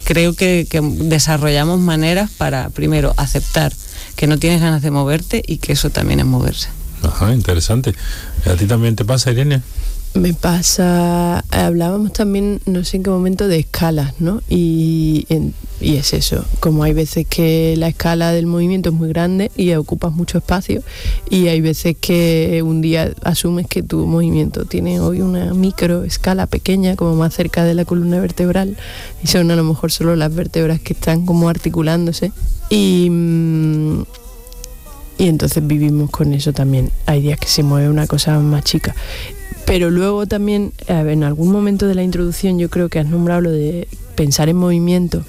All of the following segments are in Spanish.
creo que desarrollamos maneras para, primero, aceptar que no tienes ganas de moverte y que eso también es moverse. Ajá, interesante. ¿A ti también te pasa, Irene? Me pasa, hablábamos también, no sé en qué momento, de escalas, ¿no? Y es eso, como hay veces que la escala del movimiento es muy grande y ocupas mucho espacio, y hay veces que un día asumes que tu movimiento tiene hoy una micro escala pequeña, como más cerca de la columna vertebral, y son a lo mejor solo las vértebras que están como articulándose, y entonces vivimos con eso también. Hay días que se mueve una cosa más chica. Pero luego también, en algún momento de la introducción, yo creo que has nombrado lo de pensar en movimiento,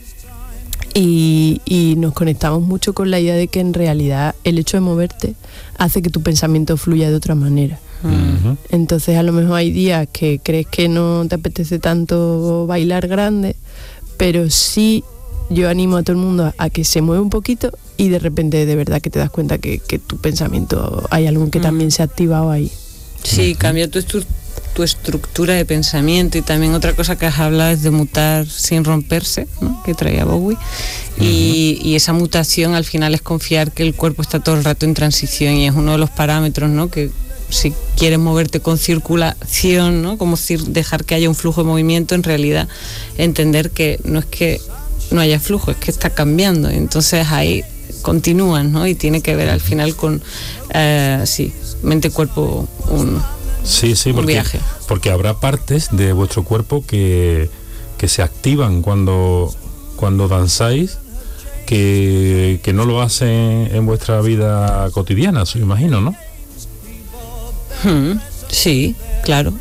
y nos conectamos mucho con la idea de que en realidad el hecho de moverte hace que tu pensamiento fluya de otra manera. Uh-huh. Entonces a lo mejor hay días que crees que no te apetece tanto bailar grande, pero sí yo animo a todo el mundo a que se mueva un poquito, y de repente de verdad que te das cuenta que tu pensamiento, hay algo que también se ha activado ahí. Sí, cambia tu estructura de pensamiento. Y también otra cosa que has hablado es de mutar sin romperse, ¿no? Que traía Bowie. Y esa mutación al final es confiar que el cuerpo está todo el rato en transición, y es uno de los parámetros, ¿no? Que si quieres moverte con circulación, ¿no? Como dejar que haya un flujo de movimiento, en realidad entender que no es que no haya flujo, es que está cambiando. Entonces ahí continúan, ¿no? Y tiene que ver al final con mente, cuerpo, un viaje. Porque habrá partes de vuestro cuerpo que se activan cuando danzáis, que no lo hacen en vuestra vida cotidiana, me imagino, ¿no? Sí, claro.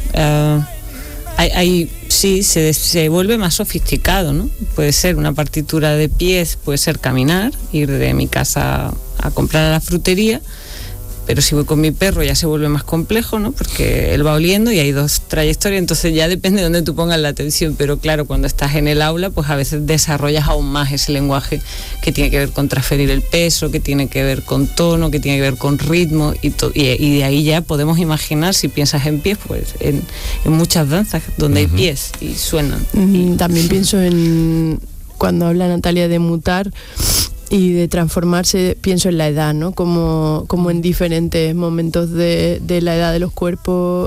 Se vuelve más sofisticado, ¿no? Puede ser una partitura de pies, puede ser caminar, ir de mi casa a comprar a la frutería, pero si voy con mi perro ya se vuelve más complejo, ¿no? Porque él va oliendo y hay dos trayectorias, entonces ya depende de dónde tú pongas la atención. Pero claro, cuando estás en el aula, pues a veces desarrollas aún más ese lenguaje que tiene que ver con transferir el peso, que tiene que ver con tono, que tiene que ver con ritmo, y de ahí ya podemos imaginar, si piensas en pies, pues en muchas danzas donde hay pies y suenan. También pienso en, cuando habla Natalia de mutar y de transformarse, pienso en la edad, ¿no? Como en diferentes momentos de la edad de los cuerpos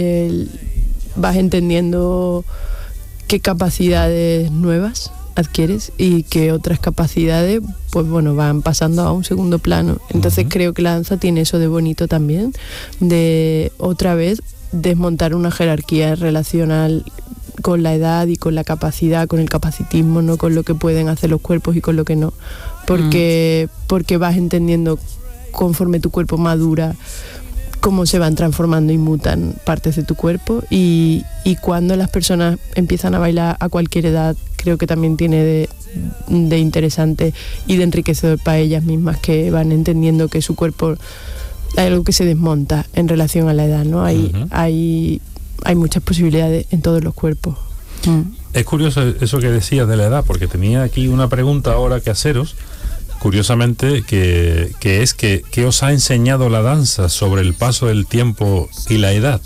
vas entendiendo qué capacidades nuevas adquieres y qué otras capacidades, pues bueno, van pasando a un segundo plano. Entonces creo que la danza tiene eso de bonito también, de otra vez desmontar una jerarquía relacional con la edad y con la capacidad, con el capacitismo, no con lo que pueden hacer los cuerpos y con lo que no, porque vas entendiendo conforme tu cuerpo madura cómo se van transformando y mutan partes de tu cuerpo, y cuando las personas empiezan a bailar a cualquier edad, creo que también tiene de interesante y de enriquecedor para ellas mismas, que van entendiendo que su cuerpo hay algo que se desmonta en relación a la edad, ¿no? Hay muchas posibilidades en todos los cuerpos. Es curioso eso que decías de la edad, porque tenía aquí una pregunta ahora que haceros, curiosamente, que es que ¿qué os ha enseñado la danza sobre el paso del tiempo y la edad?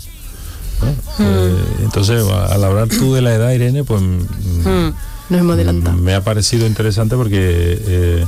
¿No? Entonces, al hablar tú de la edad, Irene, pues nos hemos adelantado. Me ha parecido interesante porque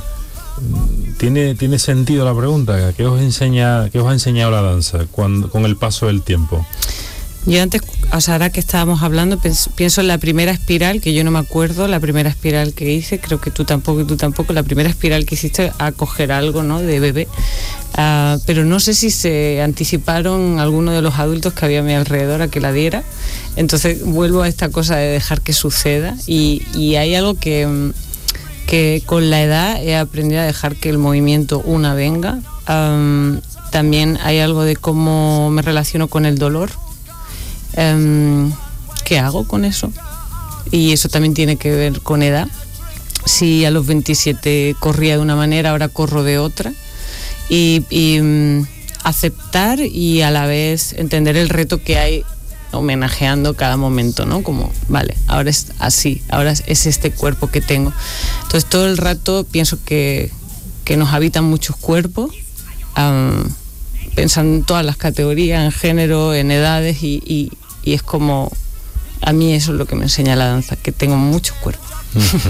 tiene sentido la pregunta. ¿Qué os ha enseñado la danza con el paso del tiempo? Yo antes, o sea, ahora que estábamos hablando, pienso en la primera espiral, que yo no me acuerdo, la primera espiral que hice, creo que tú tampoco, la primera espiral que hiciste a coger algo, ¿no?, de bebé, pero no sé si se anticiparon algunos de los adultos que había a mi alrededor a que la diera. Entonces vuelvo a esta cosa de dejar que suceda, y hay algo que con la edad he aprendido a dejar que el movimiento venga. También hay algo de cómo me relaciono con el dolor. ¿Qué hago con eso? Y eso también tiene que ver con edad. Si a los 27 corría de una manera, ahora corro de otra. Y aceptar y a la vez entender el reto que hay, homenajeando cada momento, ¿no? Como, vale, ahora es así, ahora es este cuerpo que tengo. Entonces todo el rato pienso que nos habitan muchos cuerpos, pensando en todas las categorías, en género, en edades, y es como, a mí eso es lo que me enseña la danza, que tengo muchos cuerpos.